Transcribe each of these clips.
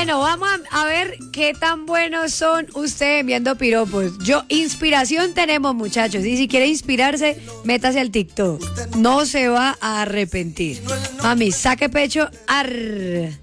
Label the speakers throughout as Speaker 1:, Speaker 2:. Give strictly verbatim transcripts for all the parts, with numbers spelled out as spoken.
Speaker 1: Bueno, vamos a, a ver qué tan buenos son ustedes enviando piropos. Yo, inspiración tenemos, muchachos. Y si quiere inspirarse, métase al TikTok. No se va a arrepentir. Mami, saque pecho. Arr.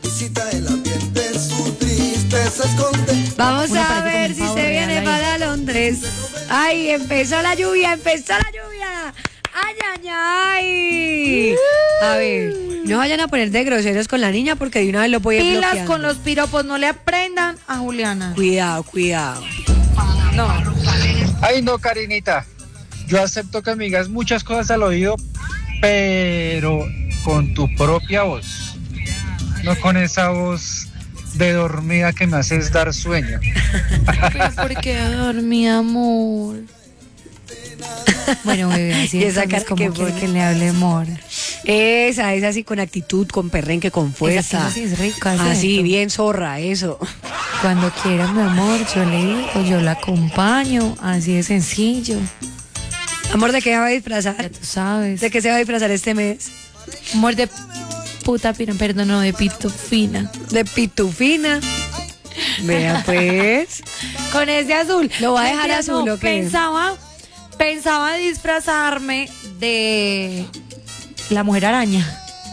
Speaker 1: Vamos a ver si se viene para Londres. Ay, empezó la lluvia, empezó la lluvia. Ay, ay, ay. A ver, no vayan a poner de groseros con la niña porque de una vez lo voy a bloquear.
Speaker 2: Pilas con los piropos, no le aprendan a Juliana.
Speaker 1: Cuidado, cuidado.
Speaker 2: No.
Speaker 3: Ay, no, Karinita. Yo acepto que me digas muchas cosas al oído, pero con tu propia voz. No con esa voz de dormida que me haces dar sueño.
Speaker 2: Pero ¿por qué dormí, amor? Bueno, bebé, así
Speaker 1: esa
Speaker 2: es
Speaker 1: cara
Speaker 2: como
Speaker 1: que
Speaker 2: quiere
Speaker 1: pone.
Speaker 2: que le hable amor.
Speaker 1: Esa, esa así con actitud, con perrenque, con fuerza.
Speaker 2: Esa sí es rica, es
Speaker 1: así,
Speaker 2: cierto.
Speaker 1: bien zorra, eso.
Speaker 2: Cuando quiera, mi amor, yo le digo, yo la acompaño, así de sencillo.
Speaker 1: Amor, ¿de qué se va a
Speaker 2: Ya
Speaker 1: disfrazar?
Speaker 2: tú sabes.
Speaker 1: ¿De qué se va a disfrazar este mes?
Speaker 2: Amor de puta pina, perdón, no, de pitufina.
Speaker 1: De pitufina. Vea pues.
Speaker 2: Con ese azul.
Speaker 1: ¿Lo va a dejar
Speaker 2: Mentira,
Speaker 1: azul
Speaker 2: no,
Speaker 1: o qué?
Speaker 2: Pensaba, pensaba disfrazarme de la mujer araña.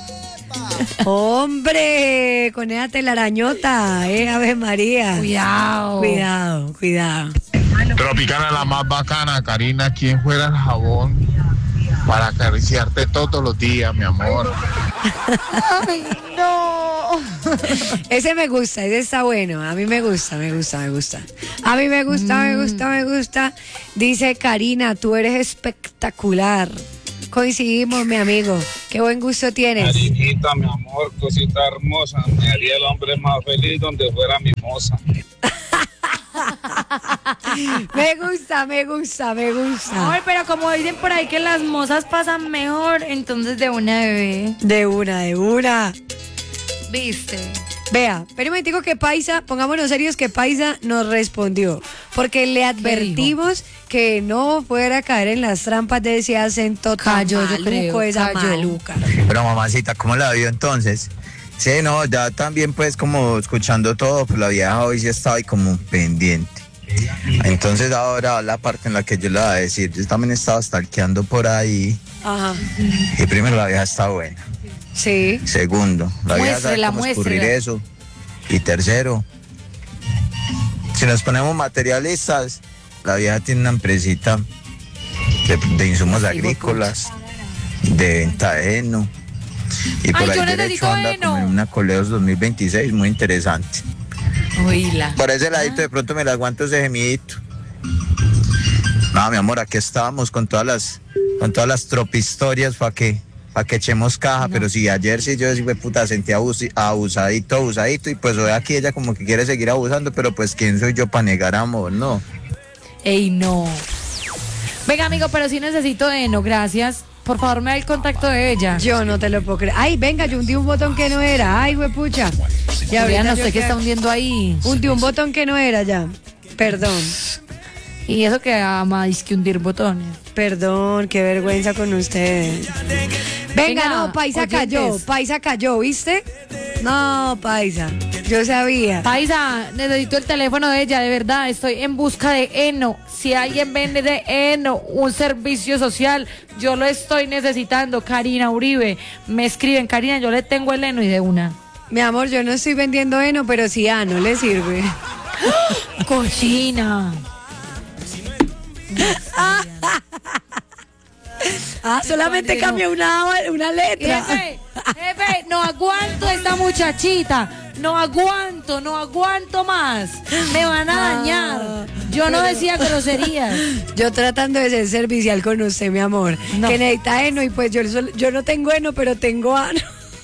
Speaker 1: Hombre, con esa telarañota, eh, Ave María.
Speaker 2: Cuidado.
Speaker 1: Cuidado, cuidado.
Speaker 4: Tropicana la más bacana, Karina, ¿quién fuera el jabón para acariciarte todos los días, mi amor?
Speaker 2: Ay, no.
Speaker 1: Ese me gusta, ese está bueno. A mí me gusta, me gusta, me gusta. A mí me gusta, me gusta, me gusta. Dice Karina, tú eres espectacular. Coincidimos, mi amigo. Qué buen gusto tienes.
Speaker 5: Karinita, mi amor, cosita hermosa. Me haría el hombre más feliz donde fuera mi moza.
Speaker 1: Me gusta, me gusta, me gusta.
Speaker 2: Ay, pero como dicen por ahí que las mozas pasan mejor, entonces de una bebé.
Speaker 1: De una, de una.
Speaker 2: ¿Viste?
Speaker 1: Vea, pero un momentico que Paisa, pongámonos serios que Paisa nos respondió. Porque le advertimos que no fuera a caer en las trampas de ese acento tan
Speaker 2: Cayó, yo
Speaker 1: maluco,
Speaker 2: creo,
Speaker 1: esa
Speaker 2: cayó.
Speaker 1: maluca.
Speaker 6: Pero mamacita, ¿cómo la vio entonces? Sí, no, ya también pues como escuchando todo, pues la vieja hoy sí estaba ahí como pendiente. Entonces ahora la parte en la que yo le voy a decir, yo también estaba stalkeando por ahí.
Speaker 1: Ajá.
Speaker 6: Y primero, la vieja está buena.
Speaker 1: Sí.
Speaker 6: Segundo, la vieja sabe
Speaker 2: Muéstrela,
Speaker 6: cómo escurrir
Speaker 2: muéstrela.
Speaker 6: eso. Y tercero, si nos ponemos materialistas, la vieja tiene una empresita de, de insumos agrícolas, de venta de heno. Y por
Speaker 2: Ay, yo
Speaker 6: ahí
Speaker 2: necesito
Speaker 6: derecho anda
Speaker 2: heno.
Speaker 6: como en una Coleos dos mil veintiséis, muy interesante.
Speaker 2: Oíla.
Speaker 6: Por ese ladito de pronto me la aguanto ese gemidito. No, mi amor, aquí estábamos con todas las, con todas las tropistorias para que, para que echemos caja, pero si ayer sí yo sí fue puta, sentía abus- abusadito, abusadito, y pues hoy aquí ella como que quiere seguir abusando, pero pues quién soy yo para negar amor, no.
Speaker 2: Ey, no. Venga, amigo, pero sí necesito heno, gracias. Por favor, me da el contacto de ella.
Speaker 1: Yo no te lo puedo creer. Ay, venga, yo hundí un botón que no era. Ay, huepucha. Y
Speaker 2: Ya
Speaker 1: ahorita
Speaker 2: no
Speaker 1: yo
Speaker 2: sé qué
Speaker 1: que-
Speaker 2: está hundiendo ahí.
Speaker 1: Hundí un botón que no era ya. Perdón.
Speaker 2: Y eso que ama es que hundir botones.
Speaker 1: Perdón, qué vergüenza con ustedes. Venga,
Speaker 2: Venga,
Speaker 1: no, Paisa
Speaker 2: oyentes.
Speaker 1: cayó, Paisa cayó, ¿viste? No, Paisa, yo sabía.
Speaker 2: Paisa, necesito el teléfono de ella, de verdad. Estoy en busca de heno. Si alguien vende de heno, un servicio social, yo lo estoy necesitando. Karina Uribe, me escriben, Karina, yo le tengo el heno y de una.
Speaker 1: Mi amor, yo no estoy vendiendo heno, pero sí, ah, no le sirve.
Speaker 2: Cochina.
Speaker 1: Ah, solamente cambió una, una letra.
Speaker 2: Jefe, jefe, no aguanto esta muchachita. No aguanto, no aguanto más. Me van a dañar. Yo no decía groserías.
Speaker 1: Yo tratando de ser servicial con usted, mi amor.
Speaker 2: No.
Speaker 1: Que necesita heno y pues yo, sol- yo no tengo heno, pero tengo ano.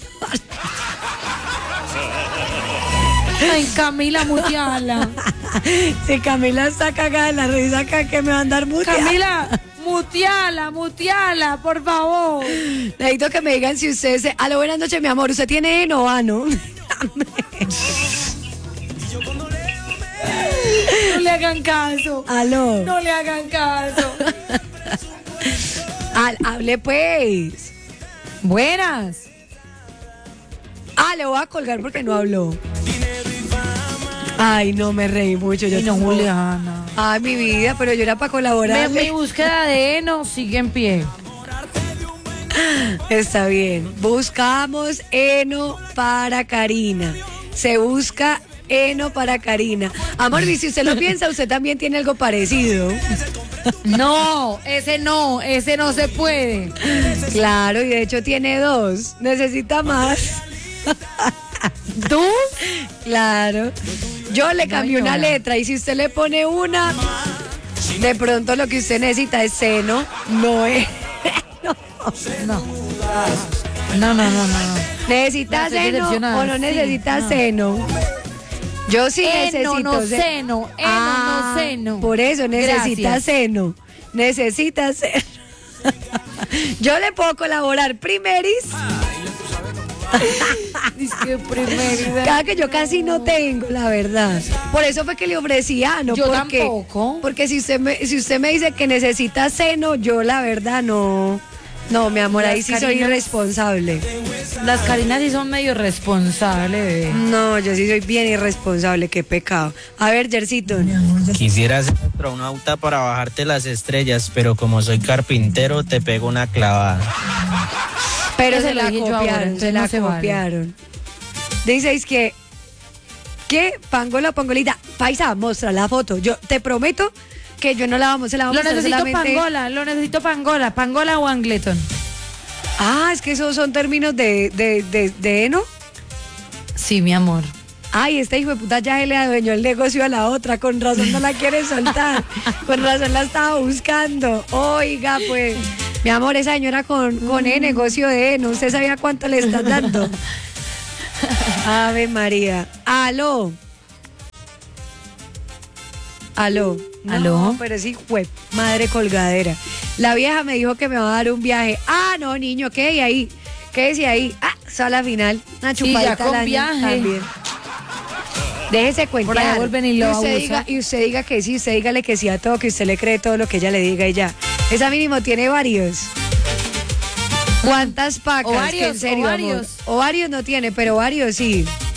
Speaker 2: Ay, Camila, muteala.
Speaker 1: Si Camila está cagada de la risa acá, que me va a andar muteada.
Speaker 2: Camila, muteala, muteala, por favor.
Speaker 1: Necesito que me digan si ustedes... Se... Aló, buenas noches, mi amor. ¿Usted tiene heno o ano?
Speaker 2: No le hagan caso.
Speaker 1: Aló.
Speaker 2: No le hagan caso.
Speaker 1: Al, hable pues.
Speaker 2: Buenas.
Speaker 1: Ah, le voy a colgar porque no habló. Ay, no, me reí mucho. Yo
Speaker 2: Y no,
Speaker 1: tampoco.
Speaker 2: Juliana.
Speaker 1: Ay, mi vida, pero yo era para colaborar.
Speaker 2: Mi, mi búsqueda de heno sigue en pie.
Speaker 1: Está bien. Buscamos heno para Karina. Se busca heno para Karina. Amor, y si usted lo piensa, usted también tiene algo parecido.
Speaker 2: No, ese no, ese no se puede.
Speaker 1: Claro, y de hecho tiene dos. Necesita más.
Speaker 2: ¿Tú?
Speaker 1: Claro. Yo le cambié una
Speaker 2: señora.
Speaker 1: letra y si usted le pone una, de pronto lo que usted necesita es seno, no es.
Speaker 2: No. No, no, no, no. no.
Speaker 1: ¿Necesita
Speaker 2: Estoy
Speaker 1: seno
Speaker 2: decepcionada.
Speaker 1: o no
Speaker 2: Sí,
Speaker 1: necesita
Speaker 2: no.
Speaker 1: seno? Yo sí
Speaker 2: Eno,
Speaker 1: necesito
Speaker 2: no
Speaker 1: se-
Speaker 2: seno, eno,
Speaker 1: Ah,
Speaker 2: no seno.
Speaker 1: Por eso necesita
Speaker 2: Gracias.
Speaker 1: seno. Necesita seno. Yo le puedo colaborar primeris.
Speaker 2: Es que primero.
Speaker 1: Cada que yo casi no tengo, la verdad. Por eso fue que le ofrecía, no
Speaker 2: Yo
Speaker 1: porque,
Speaker 2: tampoco.
Speaker 1: porque si usted me, si usted me dice que necesita seno, yo la verdad no. No, mi amor,
Speaker 2: Las
Speaker 1: ahí sí soy
Speaker 2: Karinas-
Speaker 1: irresponsable.
Speaker 2: Las Karinas sí son medio responsables, bebé.
Speaker 1: No, yo sí soy bien irresponsable, qué pecado. A ver, Jercito.
Speaker 7: Quisiera ser astronauta para bajarte las estrellas, pero como soy carpintero, te pego una clavada.
Speaker 1: Pero
Speaker 2: Ese
Speaker 1: se
Speaker 2: lo
Speaker 1: la
Speaker 2: dije yo ahora,
Speaker 1: copiaron,
Speaker 2: entonces
Speaker 1: se la
Speaker 2: no se vale.
Speaker 1: copiaron. Dices que, ¿qué? Pangola, pangolita. Paisa, muestra la foto. Yo te prometo que yo no la vamos, se la vamos
Speaker 2: Lo
Speaker 1: a mostrar
Speaker 2: necesito
Speaker 1: solamente.
Speaker 2: pangola, lo necesito pangola, pangola o angleton.
Speaker 1: Ah, es que esos son términos de, de, de, de heno.
Speaker 2: Sí, mi amor.
Speaker 1: Ay, este hijo de puta ya se le adueñó el negocio a la otra, con razón no la quiere soltar, con razón la estaba buscando. Oiga, pues, mi amor, esa señora con, con el negocio de heno, ¿usted sabía cuánto le estás dando? Ave María. Aló. Aló. No,
Speaker 2: Aló.
Speaker 1: pero sí, fue madre colgadera. La vieja me dijo que me va a dar un viaje. Ah, no, niño, ¿qué hay ahí? ¿Qué decía ahí? Ah, sala final. Una
Speaker 2: Sí, ya
Speaker 1: chupadita
Speaker 2: con
Speaker 1: al año
Speaker 2: viaje.
Speaker 1: también. Déjese cuentar.
Speaker 2: Por allá vuelven y lo
Speaker 1: usted
Speaker 2: abusan.
Speaker 1: diga, y usted diga que sí, usted dígale que sí a todo, que usted le cree todo lo que ella le diga y ya. Esa mínimo tiene varios. ¿Cuántas pacas?
Speaker 2: Ovarios,
Speaker 1: Que en serio, amor.
Speaker 2: ovarios.
Speaker 1: Ovarios no tiene, pero varios sí.